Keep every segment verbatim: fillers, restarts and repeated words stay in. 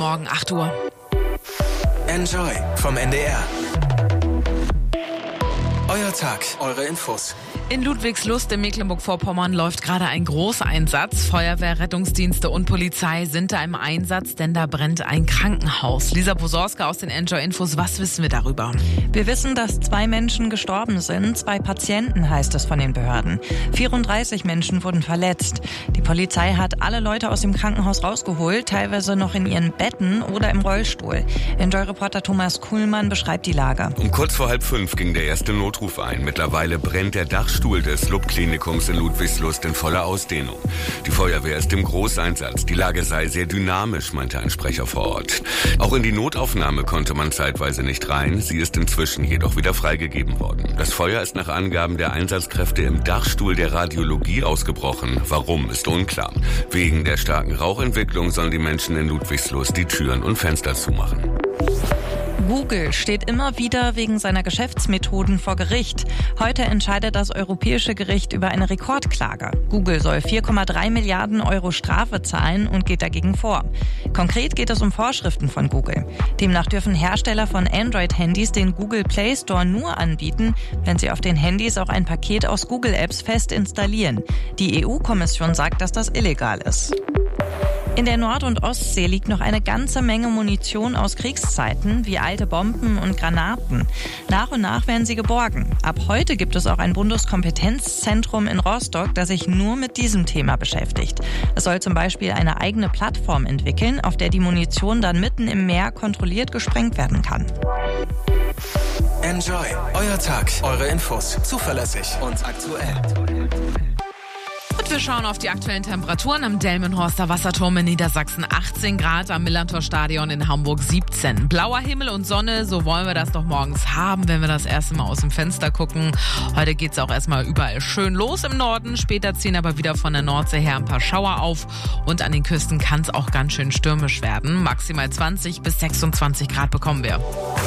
Morgen, acht Uhr. Enjoy vom N D R. Euer Tag, eure Infos. In Ludwigslust in Mecklenburg-Vorpommern läuft gerade ein Großeinsatz. Feuerwehr, Rettungsdienste und Polizei sind da im Einsatz, denn da brennt ein Krankenhaus. Lisa Bosorska aus den Enjoy-Infos, was wissen wir darüber? Wir wissen, dass zwei Menschen gestorben sind. Zwei Patienten, heißt es von den Behörden. vierunddreißig Menschen wurden verletzt. Die Polizei hat alle Leute aus dem Krankenhaus rausgeholt, teilweise noch in ihren Betten oder im Rollstuhl. Enjoy-Reporter Thomas Kuhlmann beschreibt die Lage. Um kurz vor halb fünf ging der erste Notruf ein. Mittlerweile brennt der Dachstuhl des L U B-Klinikums in Ludwigslust in voller Ausdehnung. Die Feuerwehr ist im Großeinsatz. Die Lage sei sehr dynamisch, meinte ein Sprecher vor Ort. Auch in die Notaufnahme konnte man zeitweise nicht rein. Sie ist inzwischen jedoch wieder freigegeben worden. Das Feuer ist nach Angaben der Einsatzkräfte im Dachstuhl der Radiologie ausgebrochen. Warum, ist unklar. Wegen der starken Rauchentwicklung sollen die Menschen in Ludwigslust die Türen und Fenster zumachen. Google steht immer wieder wegen seiner Geschäftsmethoden vor Gericht. Heute entscheidet das Europäische Gericht über eine Rekordklage. Google soll vier Komma drei Milliarden Euro Strafe zahlen und geht dagegen vor. Konkret geht es um Vorschriften von Google. Demnach dürfen Hersteller von Android-Handys den Google Play Store nur anbieten, wenn sie auf den Handys auch ein Paket aus Google-Apps fest installieren. Die E U-Kommission sagt, dass das illegal ist. In der Nord- und Ostsee liegt noch eine ganze Menge Munition aus Kriegszeiten, wie alte Bomben und Granaten. Nach und nach werden sie geborgen. Ab heute gibt es auch ein Bundeskompetenzzentrum in Rostock, das sich nur mit diesem Thema beschäftigt. Es soll zum Beispiel eine eigene Plattform entwickeln, auf der die Munition dann mitten im Meer kontrolliert gesprengt werden kann. Enjoy, euer Tag, eure Infos, zuverlässig und aktuell. Und wir schauen auf die aktuellen Temperaturen am Delmenhorster Wasserturm in Niedersachsen achtzehn Grad, am Millantor-Stadion in Hamburg siebzehn. Blauer Himmel und Sonne, so wollen wir das doch morgens haben, wenn wir das erste Mal aus dem Fenster gucken. Heute geht's auch erstmal überall schön los im Norden, später ziehen aber wieder von der Nordsee her ein paar Schauer auf und an den Küsten kann es auch ganz schön stürmisch werden. Maximal zwanzig bis sechsundzwanzig Grad bekommen wir.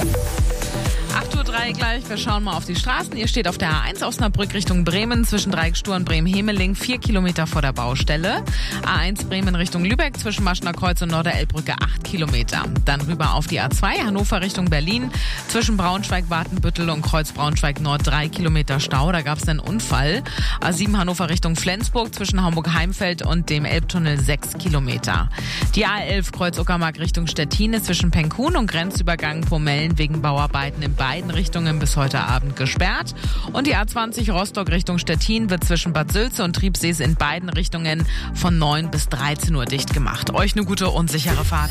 acht Uhr drei gleich, wir schauen mal auf die Straßen. Ihr steht auf der A eins Osnabrück Richtung Bremen zwischen Dreieckstur und Bremen-Hemeling, vier Kilometer vor der Baustelle. A eins Bremen Richtung Lübeck zwischen Maschener Kreuz und Norderelbbrücke, acht Kilometer. Dann rüber auf die A zwei Hannover Richtung Berlin zwischen Braunschweig-Watenbüttel und Kreuz-Braunschweig-Nord, drei Kilometer Stau, da gab es einen Unfall. A sieben Hannover Richtung Flensburg zwischen Hamburg-Heimfeld und dem Elbtunnel, sechs Kilometer. Die A elf Kreuz-Uckermark Richtung Stettin zwischen Penkun und Grenzübergang Pomellen wegen Bauarbeiten im beiden Richtungen bis heute Abend gesperrt. Und die A zwanzig Rostock Richtung Stettin wird zwischen Bad Sülze und Triebsees in beiden Richtungen von neun bis dreizehn Uhr dicht gemacht. Euch eine gute und sichere Fahrt.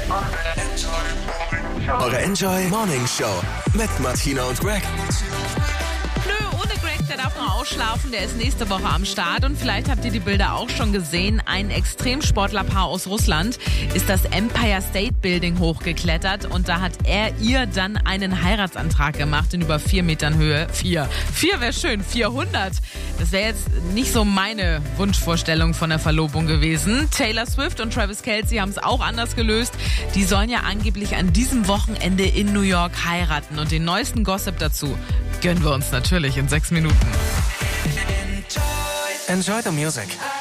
Eure Enjoy Morning Show mit Martina und Greg. Nö, ohne Greg, der darf noch ausschlafen. Der ist nächste Woche am Start. Und vielleicht habt ihr die Bilder auch schon gesehen. Ein Extremsportlerpaar aus Russland ist das Empire State Building hochgeklettert. Und da hat er ihr dann einen Heiratsantrag gemacht in über vier Metern Höhe. Vier. Vier wäre schön. vierhundert. Das wäre jetzt nicht so meine Wunschvorstellung von der Verlobung gewesen. Taylor Swift und Travis Kelce haben es auch anders gelöst. Die sollen ja angeblich an diesem Wochenende in New York heiraten. Und den neuesten Gossip dazu gönnen wir uns natürlich in sechs Minuten. Enjoy the music.